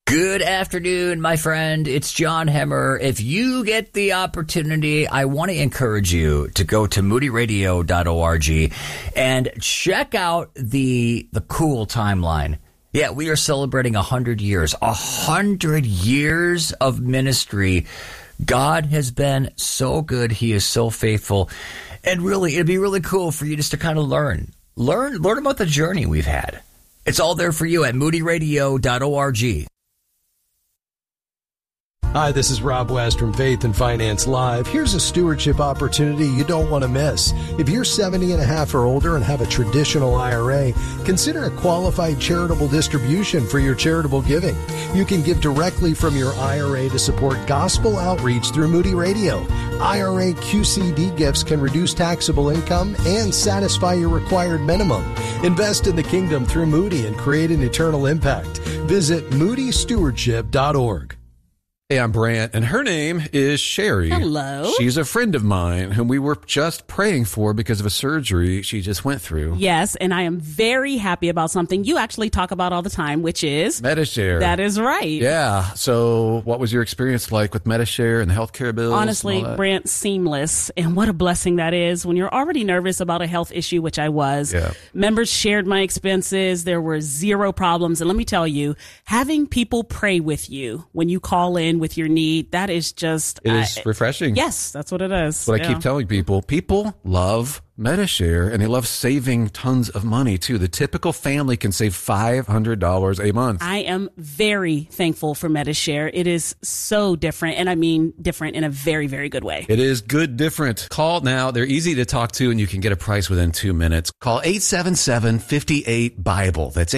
Good afternoon, my friend. It's John Hemmer. If you get the opportunity, I want to encourage you to go to moodyradio.org and check out the cool timeline. Yeah, we are celebrating 100 years. 100 years of ministry. God has been so good. He is so faithful. And really, it'd be really cool for you just to kind of learn about the journey we've had. It's all there for you at moodyradio.org. Hi, this is Rob West from Faith and Finance Live. Here's a stewardship opportunity you don't want to miss. If you're 70 and a half or older and have a traditional IRA, consider a qualified charitable distribution for your charitable giving. You can give directly from your IRA to support gospel outreach through Moody Radio. IRA QCD gifts can reduce taxable income and satisfy your required minimum. Invest in the kingdom through Moody and create an eternal impact. Visit moodystewardship.org. Hey, I'm Brant, and her name is Sherry. Hello. She's a friend of mine whom we were just praying for because of a surgery she just went through. Yes, and I am very happy about something you actually talk about all the time, which is Medi-Share. That is right. Yeah. So what was your experience like with Medi-Share and the healthcare bills? Honestly, Brant, seamless. And what a blessing that is when you're already nervous about a health issue, which I was. Yeah. Members shared my expenses. There were zero problems. And let me tell you, having people pray with you when you call in with your need, that is just... It is refreshing. Yes, that's what it is. What I keep telling people. People love Medi-Share, and they love saving tons of money, too. The typical family can save $500 a month. I am very thankful for Medi-Share. It is so different, and I mean different in a very, very good way. It is good different. Call now. They're easy to talk to, and you can get a price within 2 minutes. Call 877-58-BIBLE. That's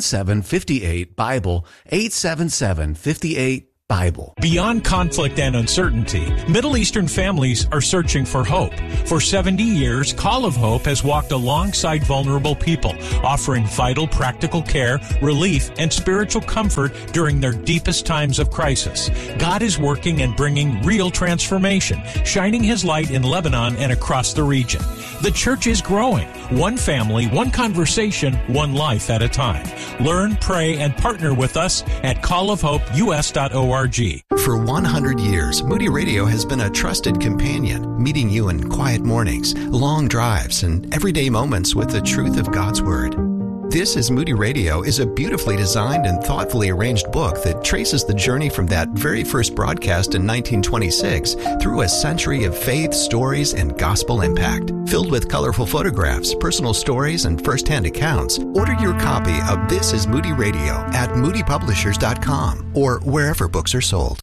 877-58-BIBLE. 877-58-BIBLE. Beyond conflict and uncertainty, Middle Eastern families are searching for hope. For 70 years, Call of Hope has walked alongside vulnerable people, offering vital practical care, relief, and spiritual comfort during their deepest times of crisis. God is working and bringing real transformation, shining His light in Lebanon and across the region. The church is growing, one family, one conversation, one life at a time. Learn, pray, and partner with us at callofhopeus.org. For 100 years, Moody Radio has been a trusted companion, meeting you in quiet mornings, long drives, and everyday moments with the truth of God's Word. This is Moody Radio is a beautifully designed and thoughtfully arranged book that traces the journey from that very first broadcast in 1926 through a century of faith, stories, and gospel impact. Filled with colorful photographs, personal stories, and first-hand accounts, order your copy of This is Moody Radio at moodypublishers.com or wherever books are sold.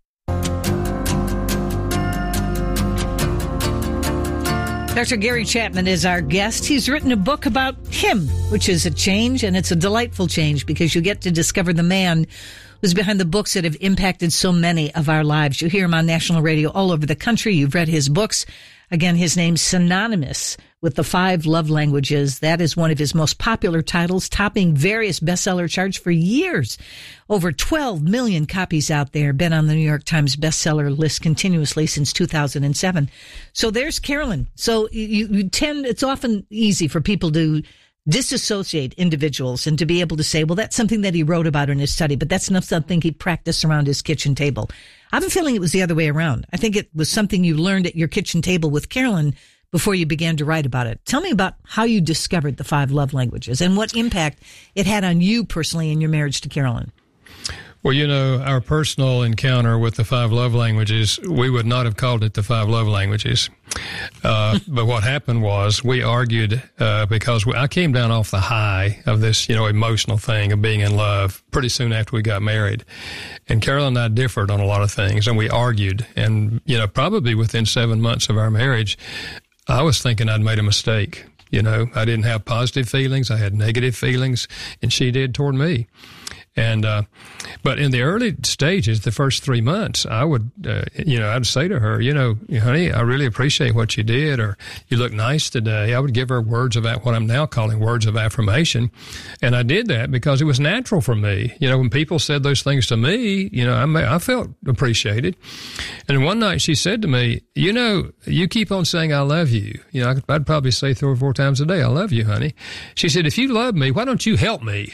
Dr. Gary Chapman is our guest. He's written a book about him, which is a change, and it's a delightful change because you get to discover the man who's behind the books that have impacted so many of our lives. You hear him on national radio all over the country. You've read his books. Again, his name's synonymous with the 5 love languages. That is one of his most popular titles, topping various bestseller charts for years. Over 12 million copies out there, been on the New York Times bestseller list continuously since 2007. So there's Carolyn. So it's often easy for people to disassociate individuals and to be able to say, well, that's something that he wrote about in his study, but that's not something he practiced around his kitchen table. I have a feeling it was the other way around. I think it was something you learned at your kitchen table with Carolyn before you began to write about it. Tell me about how you discovered the 5 love languages and what impact it had on you personally in your marriage to Carolyn. Well, you know, our personal encounter with the 5 love languages, we would not have called it the 5 love languages. But what happened was we argued because I came down off the high of this, emotional thing of being in love pretty soon after we got married. And Carol and I differed on a lot of things, and we argued. And, probably within 7 months of our marriage, I was thinking I'd made a mistake. I didn't have positive feelings. I had negative feelings, and she did toward me. And, but in the early stages, the first 3 months, I would, I'd say to her, honey, I really appreciate what you did, or you look nice today. I would give her words of what I'm now calling words of affirmation. And I did that because it was natural for me. When people said those things to me, I felt appreciated. And one night she said to me, you keep on saying, I love you. I'd probably say 3 or 4 times a day, I love you, honey. She said, if you love me, why don't you help me?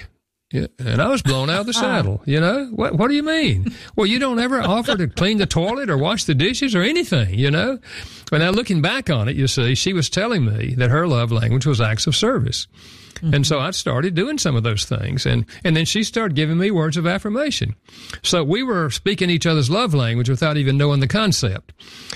Yeah, and I was blown out of the saddle, you know. What do you mean? Well, you don't ever offer to clean the toilet or wash the dishes or anything, you know. But now looking back on it, you see, she was telling me that her love language was acts of service. Mm-hmm. And so I started doing some of those things. And then she started giving me words of affirmation. So we were speaking each other's love language without even knowing the concept.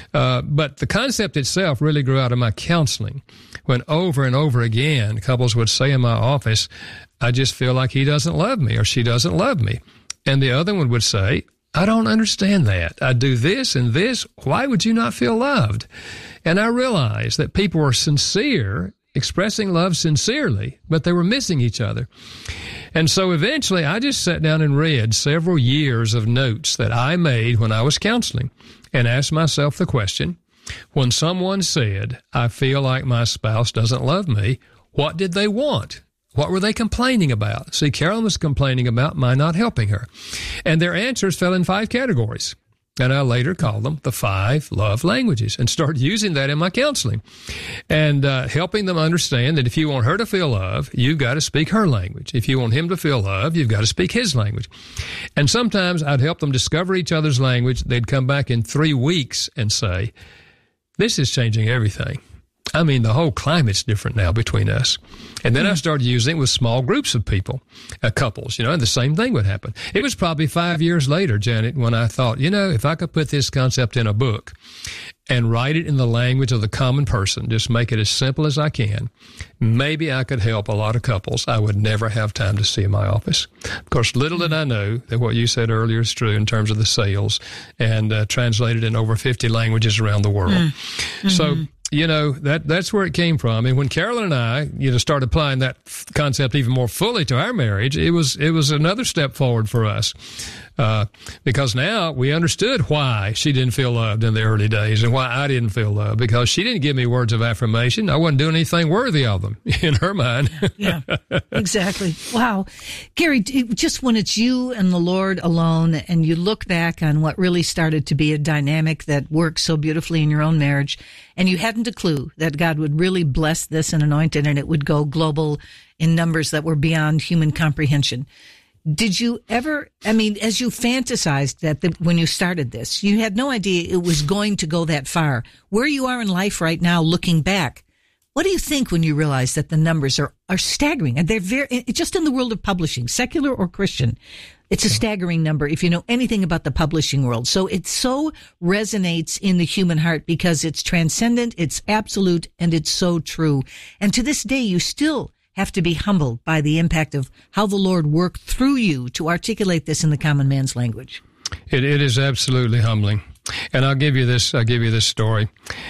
But the concept itself really grew out of my counseling, when over and over again, couples would say in my office, I just feel like he doesn't love me or she doesn't love me. And the other one would say, I don't understand that. I do this and this. Why would you not feel loved? And I realized that people were sincere, expressing love sincerely, but they were missing each other. And so eventually I just sat down and read several years of notes that I made when I was counseling and asked myself the question, when someone said, I feel like my spouse doesn't love me, what did they want? What were they complaining about? See, Carolyn was complaining about my not helping her. And their answers fell in 5 categories. And I later called them the 5 love languages and started using that in my counseling and helping them understand that if you want her to feel love, you've got to speak her language. If you want him to feel love, you've got to speak his language. And sometimes I'd help them discover each other's language. They'd come back in 3 weeks and say, this is changing everything. I mean, the whole climate's different now between us. And then I started using it with small groups of people, couples, you know, and the same thing would happen. It was probably 5 years later, Janet, when I thought, you know, if I could put this concept in a book and write it in the language of the common person, just make it as simple as I can, maybe I could help a lot of couples I would never have time to see in my office. Of course, little did I know that what you said earlier is true in terms of the sales and translated in over 50 languages around the world. Mm-hmm. So, you know, that's where it came from. And when Carolyn and I, you know, started applying that concept even more fully to our marriage, it was another step forward for us. Because now we understood why she didn't feel loved in the early days and why I didn't feel loved, because she didn't give me words of affirmation. I wasn't doing anything worthy of them in her mind. Yeah, exactly. Wow. Gary, just when it's you and the Lord alone and you look back on what really started to be a dynamic that works so beautifully in your own marriage, and you hadn't a clue that God would really bless this and anoint it and it would go global in numbers that were beyond human comprehension. Did you ever, I mean, as you fantasized that when you started this, you had no idea it was going to go that far. Where you are in life right now, looking back, what do you think when you realize that the numbers are staggering? And they're just in the world of publishing, secular or Christian, it's a staggering number if you know anything about the publishing world. So it so resonates in the human heart because it's transcendent, it's absolute, and it's so true. And to this day, you still have to be humbled by the impact of how the Lord worked through you to articulate this in the common man's language. It is absolutely humbling. And I'll give you this story.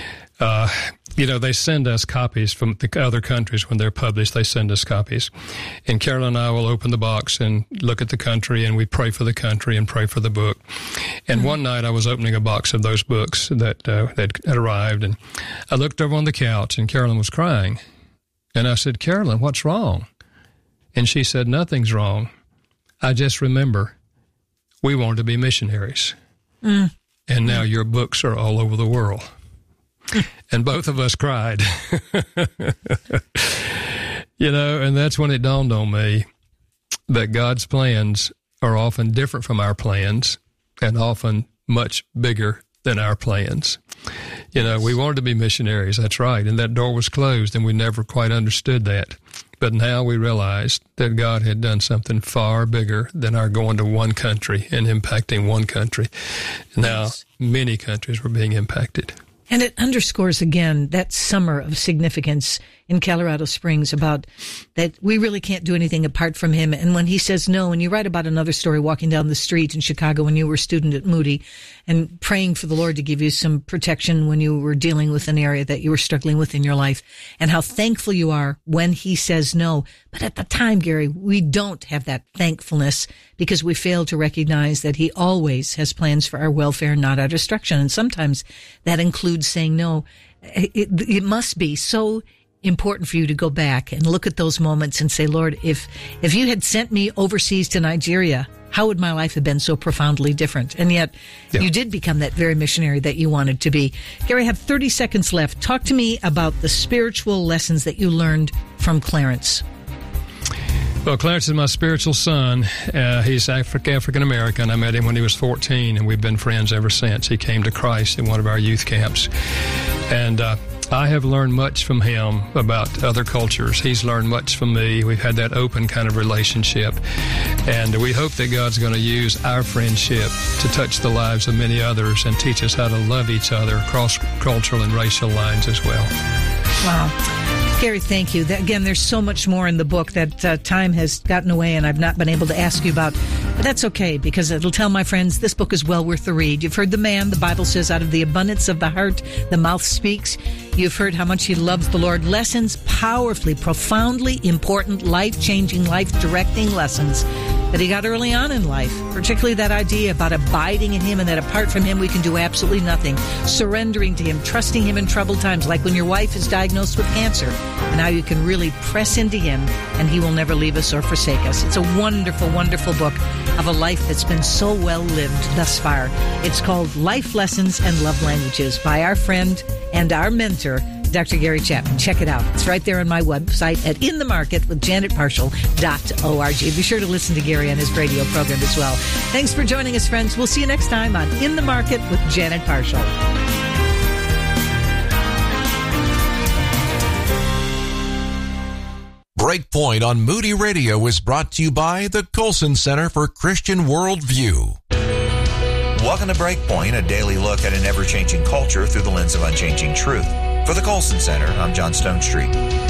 You know, they send us copies from the other countries when they're published. They send us copies. And Carol and I will open the box and look at the country, and we pray for the country and pray for the book. And one night I was opening a box of those books that had arrived, and I looked over on the couch, and Carolyn was crying. And I said, Carolyn, what's wrong? And she said, nothing's wrong. I just remember we wanted to be missionaries. And now your books are all over the world. And both of us cried. You know, and that's when it dawned on me that God's plans are often different from our plans and often much bigger than our plans. You know, we wanted to be missionaries, that's right, and that door was closed, and we never quite understood that. But now we realized that God had done something far bigger than our going to one country and impacting one country. Now, many countries were being impacted. And it underscores again that summer of significance in Colorado Springs about that we really can't do anything apart from him. And when he says no, and you write about another story walking down the street in Chicago when you were a student at Moody and praying for the Lord to give you some protection when you were dealing with an area that you were struggling with in your life, and how thankful you are when he says no. But at the time, Gary, we don't have that thankfulness because we fail to recognize that he always has plans for our welfare, not our destruction. And sometimes that includes saying no. It must be so important for you to go back and look at those moments and say, Lord, if you had sent me overseas to Nigeria, how would my life have been so profoundly different? And yet you did become that very missionary that you wanted to be. Gary, I have 30 seconds left. Talk to me about the spiritual lessons that you learned from Clarence. Well, Clarence is my spiritual son. He's African American. I met him when he was 14, and we've been friends ever since. He came to Christ in one of our youth camps. And I have learned much from him about other cultures. He's learned much from me. We've had that open kind of relationship. And we hope that God's going to use our friendship to touch the lives of many others and teach us how to love each other across cultural and racial lines as well. Wow. Gary, thank you. Again, there's so much more in the book that time has gotten away and I've not been able to ask you about. But that's okay, because it'll tell my friends this book is well worth the read. You've heard the man. The Bible says out of the abundance of the heart, the mouth speaks. You've heard how much he loves the Lord. Lessons, powerfully, profoundly important, life-changing, life-directing lessons that he got early on in life, particularly that idea about abiding in him and that apart from him we can do absolutely nothing, surrendering to him, trusting him in troubled times, like when your wife is diagnosed with cancer, and how you can really press into him and he will never leave us or forsake us. It's a wonderful, wonderful book of a life that's been so well lived thus far. It's called Life Lessons and Love Languages by our friend and our mentor, Dr. Gary Chapman. Check it out. It's right there on my website at inthemarketwithjanetparshall.org. Be sure to listen to Gary on his radio program as well. Thanks for joining us, friends. We'll see you next time on In the Market with Janet Parshall. Breakpoint on Moody Radio is brought to you by the Colson Center for Christian Worldview. Welcome to Breakpoint, a daily look at an ever-changing culture through the lens of unchanging truth. For the Colson Center, I'm John Stone Street.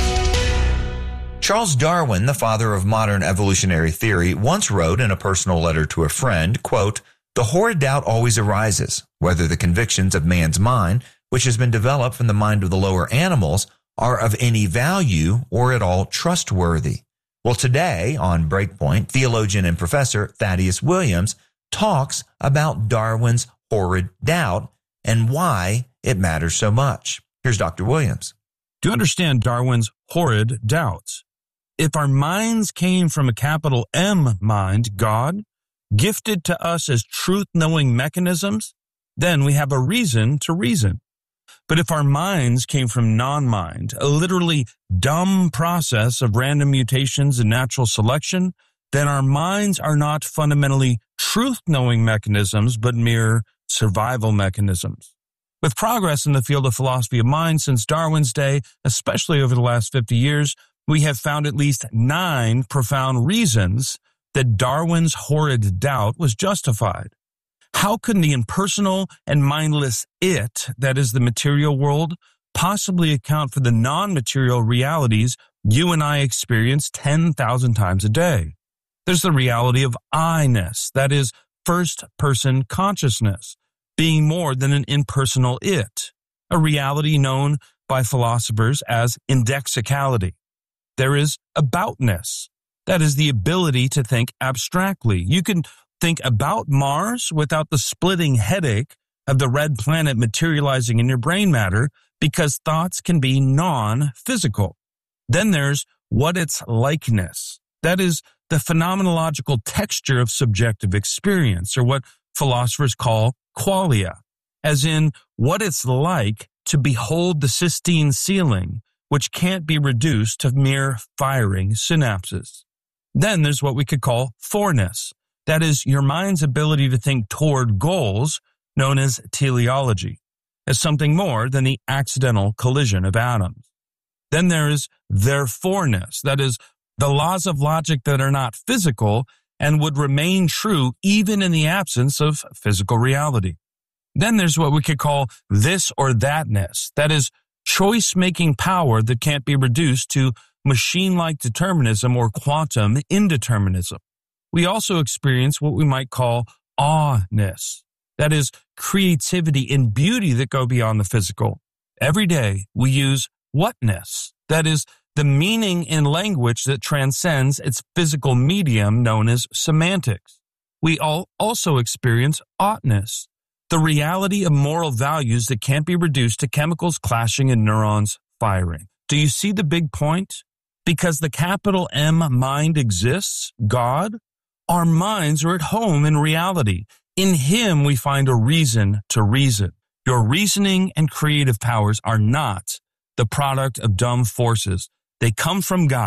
Charles Darwin, the father of modern evolutionary theory, once wrote in a personal letter to a friend, quote, "The horrid doubt always arises, whether the convictions of man's mind, which has been developed from the mind of the lower animals, are of any value or at all trustworthy." Well, today on Breakpoint, theologian and professor Thaddeus Williams talks about Darwin's horrid doubt and why it matters so much. Here's Dr. Williams. To understand Darwin's horrid doubts, if our minds came from a capital M mind, God, gifted to us as truth-knowing mechanisms, then we have a reason to reason. But if our minds came from non-mind, a literally dumb process of random mutations and natural selection, then our minds are not fundamentally truth-knowing mechanisms, but mere survival mechanisms. With progress in the field of philosophy of mind since Darwin's day, especially over the last 50 years, we have found at least 9 profound reasons that Darwin's horrid doubt was justified. How can the impersonal and mindless it, that is the material world, possibly account for the non-material realities you and I experience 10,000 times a day? There's the reality of I-ness, that is first-person consciousness, being more than an impersonal it, a reality known by philosophers as indexicality. There is aboutness, that is the ability to think abstractly. You can think about Mars without the splitting headache of the red planet materializing in your brain matter, because thoughts can be non-physical. Then there's what it's likeness, that is the phenomenological texture of subjective experience, or what philosophers call qualia, as in what it's like to behold the Sistine ceiling, which can't be reduced to mere firing synapses. Then there's what we could call forness, that is your mind's ability to think toward goals, known as teleology, as something more than the accidental collision of atoms. Then there is thereforeness, that is the laws of logic that are not physical and would remain true even in the absence of physical reality. Then there's what we could call this or thatness, that is choice-making power that can't be reduced to machine-like determinism or quantum indeterminism. We also experience what we might call awe-ness, that is creativity and beauty that go beyond the physical. Every day we use whatness, that is the meaning in language that transcends its physical medium known as semantics. We all also experience oughtness, the reality of moral values that can't be reduced to chemicals clashing and neurons firing. Do you see the big point? Because the capital M mind exists, God, our minds are at home in reality. In Him we find a reason to reason. Your reasoning and creative powers are not the product of dumb forces. They come from God,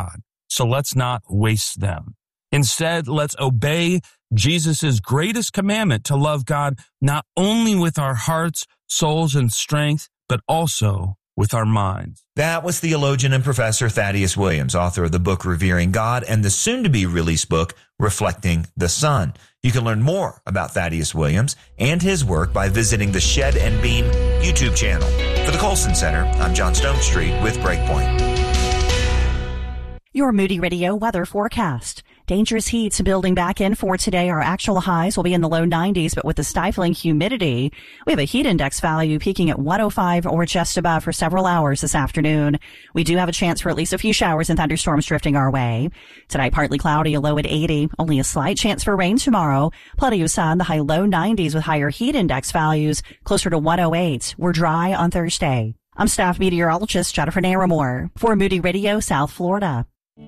so let's not waste them. Instead, let's obey Jesus' greatest commandment to love God not only with our hearts, souls, and strength, but also with our minds. That was theologian and professor Thaddeus Williams, author of the book Revering God and the soon-to-be-released book Reflecting the Sun. You can learn more about Thaddeus Williams and his work by visiting the Shed and Beam YouTube channel. For the Colson Center, I'm John Stonestreet with Breakpoint. Your Moody Radio weather forecast. Dangerous heat's building back in for today. Our actual highs will be in the low 90s, but with the stifling humidity, we have a heat index value peaking at 105 or just above for several hours this afternoon. We do have a chance for at least a few showers and thunderstorms drifting our way. Tonight, partly cloudy, a low at 80. Only a slight chance for rain tomorrow. Plenty of sun, the high low 90s with higher heat index values closer to 108. We're dry on Thursday. I'm staff meteorologist Jennifer Naramore for Moody Radio, South Florida.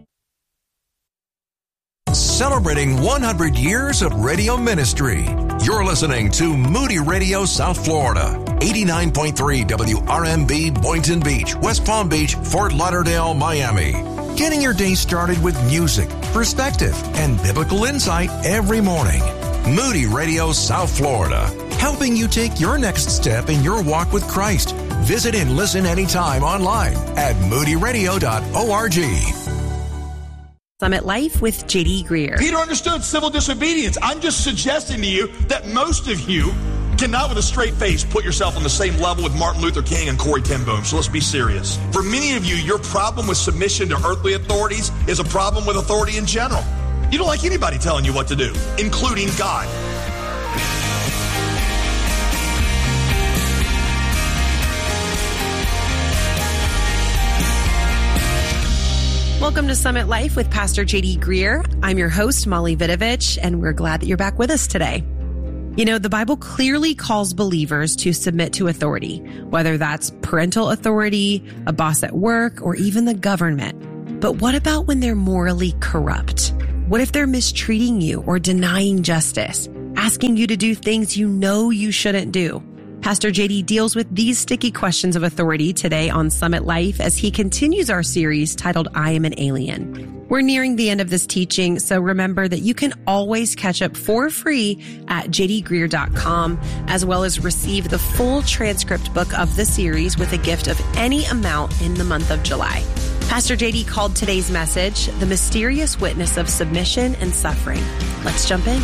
Celebrating 100 years of radio ministry. You're listening to Moody Radio South Florida, 89.3 WRMB Boynton Beach, West Palm Beach, Fort Lauderdale, Miami. Getting your day started with music, perspective, and biblical insight every morning. Moody Radio South Florida, helping you take your next step in your walk with Christ. Visit and listen anytime online at moodyradio.org. Summit Life with J.D. Greer. Peter understood civil disobedience. I'm just suggesting to you that most of you cannot with a straight face put yourself on the same level with Martin Luther King and Corrie ten Boom. So let's be serious. For many of you, your problem with submission to earthly authorities is a problem with authority in general. You don't like anybody telling you what to do, including God. Welcome to Summit Life with Pastor J.D. Greer. I'm your host, Molly Vidovich, and we're glad that you're back with us today. You know, the Bible clearly calls believers to submit to authority, whether that's parental authority, a boss at work, or even the government. But what about when they're morally corrupt? What if they're mistreating you or denying justice, asking you to do things you know you shouldn't do? Pastor JD deals with these sticky questions of authority today on Summit Life as he continues our series titled I Am an Alien. We're nearing the end of this teaching, so remember that you can always catch up for free at jdgreer.com, as well as receive the full transcript book of the series with a gift of any amount in the month of July. Pastor JD called today's message, The Mysterious Witness of Submission and Suffering. Let's jump in.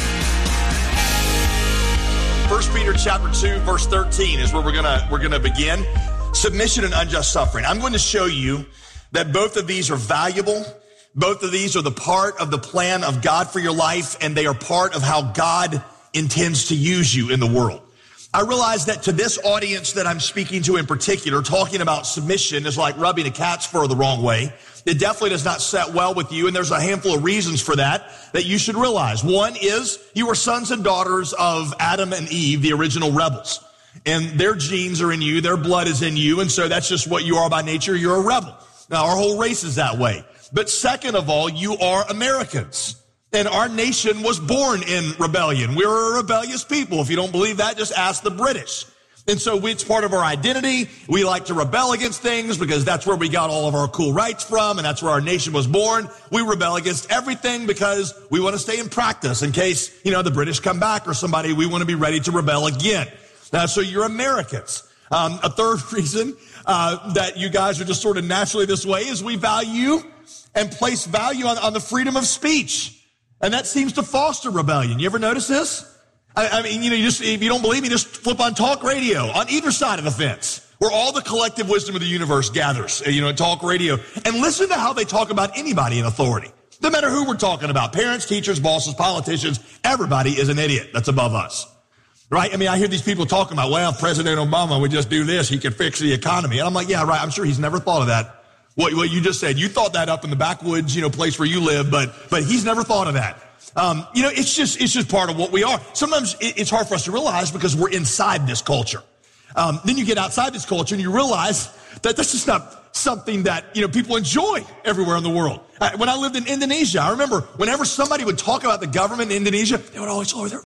1 Peter chapter 2, verse 13 is where we're gonna begin. Submission and unjust suffering. I'm going to show you that both of these are valuable. Both of these are the part of the plan of God for your life, and they are part of how God intends to use you in the world. I realize that to this audience that I'm speaking to in particular, talking about submission is like rubbing a cat's fur the wrong way. It definitely does not set well with you, and there's a handful of reasons for that you should realize. One is you are sons and daughters of Adam and Eve, the original rebels. And their genes are in you, their blood is in you, and so that's just what you are by nature. You're a rebel. Now, our whole race is that way. But second of all, you are Americans. And our nation was born in rebellion. We're a rebellious people. If you don't believe that, just ask the British. And so it's part of our identity. We like to rebel against things because that's where we got all of our cool rights from, and that's where our nation was born. We rebel against everything because we want to stay in practice in case, the British come back or somebody, we want to be ready to rebel again. So you're Americans. A third reason that you guys are just sort of naturally this way is we value and place value on the freedom of speech. And that seems to foster rebellion. You ever notice this? I mean, if you don't believe me, just flip on talk radio on either side of the fence, where all the collective wisdom of the universe gathers, talk radio, and listen to how they talk about anybody in authority. No matter who we're talking about, parents, teachers, bosses, politicians, everybody is an idiot that's above us. Right? I mean, I hear these people talking about, well, President Obama would just do this. He could fix the economy. And I'm like, yeah, right. I'm sure he's never thought of that. What you just said, you thought that up in the backwoods, place where you live, but he's never thought of that. It's just part of what we are. Sometimes it's hard for us to realize because we're inside this culture. Then you get outside this culture and you realize that that's just not something that, people enjoy everywhere in the world. When I lived in Indonesia, I remember whenever somebody would talk about the government in Indonesia, they would always lower their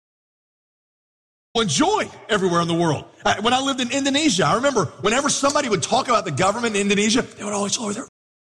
enjoy everywhere in the world. When I lived in Indonesia, I remember whenever somebody would talk about the government in Indonesia, they would always lower their